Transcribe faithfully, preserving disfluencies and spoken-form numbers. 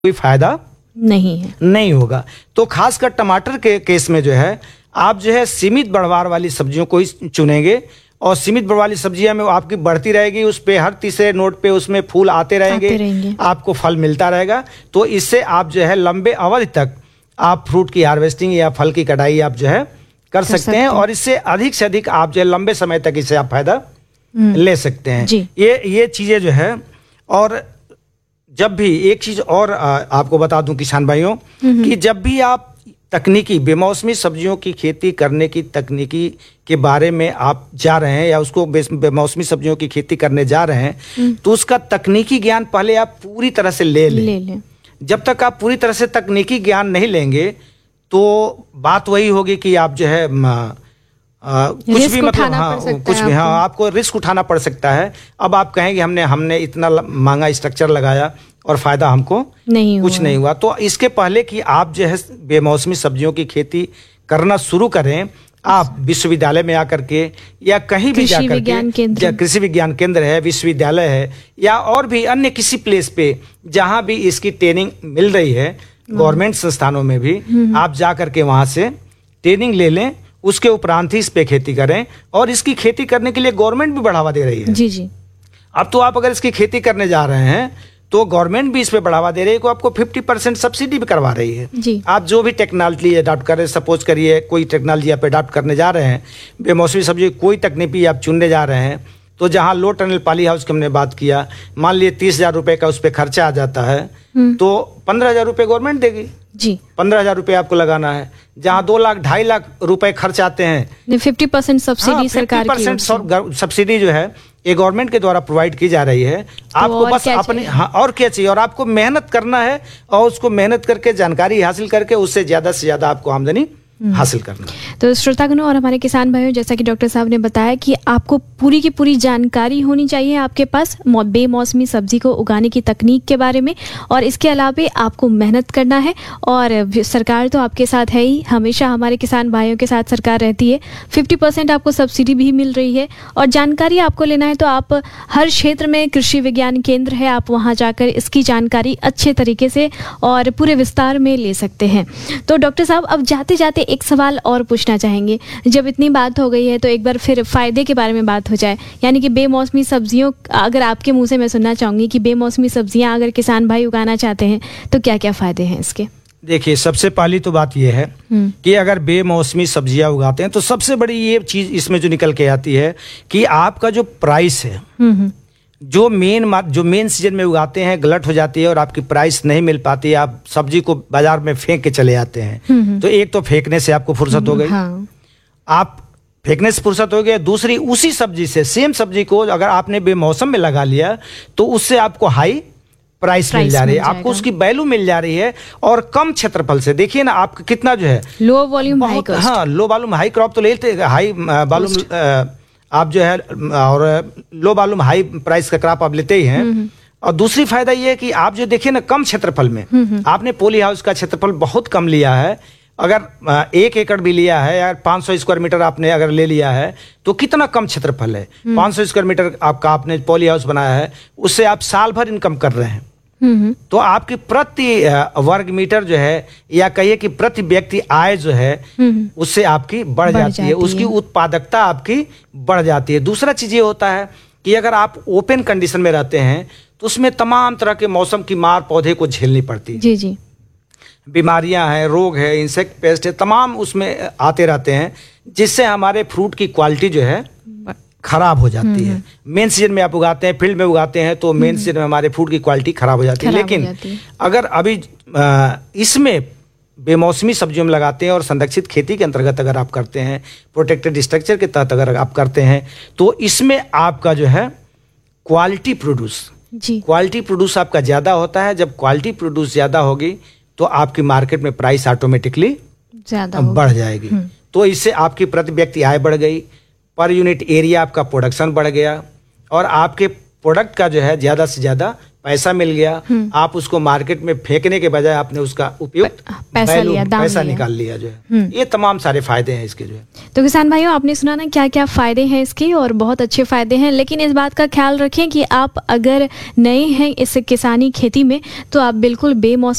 कोई फायदा नहीं है नहीं होगा। तो खासकर टमाटर के केस में जो है आप जो है सीमित बढ़वार वाली सब्जियों को ही चुनेंगे और सीमित बढ़वार वाली सब्जियां में वो आपकी बढ़ती रहेगी, उस पे हर तीसरे नोट पे उसमें फूल आते रहेंगे, आते रहेंगे। आपको फल मिलता रहेगा। तो इससे आप जो है लंबे अवधि तक आप फ्रूट की हार्वेस्टिंग या फल की कटाई आप जो है कर, कर सकते, सकते हैं और इससे अधिक से अधिक आप जो है लंबे समय तक इससे आप फायदा ले सकते हैं। ये ये चीजें जो है। और जब भी एक चीज और आपको बता दूं किसान भाइयों कि जब भी आप तकनीकी बेमौसमी सब्जियों की खेती करने की तकनीकी के बारे में आप जा रहे हैं या उसको बेमौसमी सब्जियों की खेती करने जा रहे हैं तो उसका तकनीकी ज्ञान पहले आप पूरी तरह से ले लें। ले लें। जब तक आप पूरी तरह से तकनीकी ज्ञान नहीं लेंगे तो बात वही होगी कि आप जो है आ, कुछ भी मतलब हाँ कुछ भी हाँ आपको रिस्क उठाना पड़ सकता है। अब आप कहेंगे हमने हमने इतना महंगा स्ट्रक्चर लगाया और फायदा हमको नहीं कुछ हुआ। नहीं हुआ। तो इसके पहले कि आप जो है बेमौसमी सब्जियों की खेती करना शुरू करें, आप विश्वविद्यालय में आकर के या कहीं भी जाकर के, कृषि विज्ञान केंद्र है, विश्वविद्यालय है या और भी अन्य किसी प्लेस पे जहां भी इसकी ट्रेनिंग मिल रही है, गवर्नमेंट संस्थानों में भी आप जा करके वहां से ट्रेनिंग ले लें, उसके उपरांत ही इस पे खेती करें। और इसकी खेती करने के लिए गवर्नमेंट भी बढ़ावा दे रही है। जी जी। अब तो आप अगर इसकी खेती करने जा रहे हैं तो गवर्नमेंट भी इस पे बढ़ावा दे रही है, को आपको पचास परसेंट सब्सिडी भी करवा रही है। जी। आप जो भी टेक्नोलॉजी अडॉप्ट कर रहे हैं, सपोज करिए कोई टेक्नोलॉजी आप अडॉप्ट करने जा रहे हैं, बेमौसमी सब्जी कोई तकनीकी आप चुनने जा रहे हैं, तो जहां लो टनल पॉली हाउस की हमने बात किया, मान लिए तीस हजार रुपए का उस पर खर्चा आ जाता है तो पंद्रह हजार रुपये गवर्नमेंट देगी। जी। पंद्रह हजार रुपये आपको लगाना है। जहां दो लाख ढाई लाख रुपए खर्च आते हैं, फिफ्टी परसेंट सब्सिडी सरकार की सब्सिडी जो है ये गवर्नमेंट के द्वारा प्रोवाइड की जा रही है। तो आपको बस अपनी हाँ और क्या चाहिए, और आपको मेहनत करना है और उसको मेहनत करके जानकारी हासिल करके उससे ज्यादा से ज्यादा आपको आमदनी हासिल करना। तो श्रोतागणों और हमारे किसान भाइयों, जैसा कि डॉक्टर साहब ने बताया कि आपको पूरी की पूरी जानकारी होनी चाहिए आपके पास बेमौसमी सब्जी को उगाने की तकनीक के बारे में, और इसके अलावा आपको मेहनत करना है। और सरकार तो आपके साथ है ही, हमेशा हमारे किसान भाइयों के साथ सरकार रहती है। फिफ्टी परसेंट आपको सब्सिडी भी मिल रही है और जानकारी आपको लेना है तो आप हर क्षेत्र में कृषि विज्ञान केंद्र है, आप वहाँ जाकर इसकी जानकारी अच्छे तरीके से और पूरे विस्तार में ले सकते हैं। तो डॉक्टर साहब, अब जाते जाते एक सवाल और पूछना चाहेंगे। जब इतनी बात हो गई है तो एक बार फिर फायदे के बारे में बात हो जाए, यानी कि बेमौसमी सब्जियों, अगर आपके मुंह से मैं सुनना चाहूंगी कि बेमौसमी सब्जियां अगर किसान भाई उगाना चाहते हैं तो क्या क्या फायदे हैं इसके? देखिए, सबसे पहली तो बात यह है कि अगर बेमौसमी सब्जियां उगाते हैं तो सबसे बड़ी ये चीज इसमें जो निकल के आती है कि आपका जो प्राइस है, जो मेन जो मेन सीजन में उगाते हैं गलत हो जाती है और आपकी प्राइस नहीं मिल पाती, आप सब्जी को बाजार में फेंक के चले आते हैं। तो एक तो फेंकने से आपको फुर्सत हो गई, हाँ। आप फेंकने से फुर्सत हो गई। दूसरी, उसी सब्जी से सेम सब्जी को अगर आपने बेमौसम में लगा लिया तो उससे आपको हाई प्राइस मिल जा रही है, आपको उसकी वैल्यू मिल जा रही है और कम क्षेत्रफल से। देखिए ना आपका कितना जो है लो वॉल्यूम हाई कॉस्ट, हाँ लो वॉल्यूम हाई क्रॉप तो लेते हाई वॉल्यूम आप जो है और लो वॉल्यूम हाई प्राइस का क्रॉप आप लेते ही हैं। और दूसरी फायदा ये है कि आप जो देखिए ना कम क्षेत्रफल में, आपने पॉली हाउस का क्षेत्रफल बहुत कम लिया है, अगर एक एकड़ भी लिया है या पाँच सौ स्क्वायर मीटर आपने अगर ले लिया है तो कितना कम क्षेत्रफल है। पाँच सौ स्क्वायर मीटर आपका आपने पॉली हाउस बनाया है, उससे आप साल भर इनकम कर रहे हैं। तो आपकी प्रति वर्ग मीटर जो है या कहिए कि प्रति व्यक्ति आय जो है उससे आपकी बढ़, बढ़ जाती, जाती है, उसकी उत्पादकता आपकी बढ़ जाती है। दूसरा चीज ये होता है कि अगर आप ओपन कंडीशन में रहते हैं तो उसमें तमाम तरह के मौसम की मार पौधे को झेलनी पड़ती है। जी जी। बीमारियां हैं, रोग है, इंसेक्ट पेस्ट है, तमाम उसमें आते रहते हैं, जिससे हमारे फ्रूट की क्वालिटी जो है खराब हो जाती है। मेन सीजन में आप उगाते हैं, फील्ड में उगाते हैं तो मेन सीजन में हमारे फूड की क्वालिटी खराब हो जाती है। लेकिन अगर अभी इसमें बेमौसमी सब्जियों में लगाते हैं और संरक्षित खेती के अंतर्गत अगर आप करते हैं, प्रोटेक्टेड स्ट्रक्चर के तहत अगर आप करते हैं तो इसमें आपका जो है क्वालिटी प्रोड्यूस क्वालिटी प्रोड्यूस आपका ज्यादा होता है। जब क्वालिटी प्रोड्यूस ज्यादा होगी तो आपकी मार्केट में प्राइस ऑटोमेटिकली ज्यादा बढ़ जाएगी। तो इससे आपकी प्रति व्यक्ति आय बढ़ गई, पर यूनिट एरिया आपका प्रोडक्शन बढ़ गया और आपके प्रोडक्ट का जो है ज्यादा से ज्यादा पैसा मिल गया, आप उसको मार्केट में फेंकने के बजाय आपने उसका उपयुक्त पैसा वैल्यू, लिया, दाम पैसा लिया। निकाल लिया जो है। ये तमाम सारे फायदे हैं इसके जो है। तो किसान भाइयों, आपने सुना ना क्या क्या फ़ायदे हैं इसके, और बहुत अच्छे फ़ायदे हैं। लेकिन इस बात का ख्याल रखें कि आप अगर नए हैं इस किसानी खेती में तो आप बिल्कुल बेमौसमी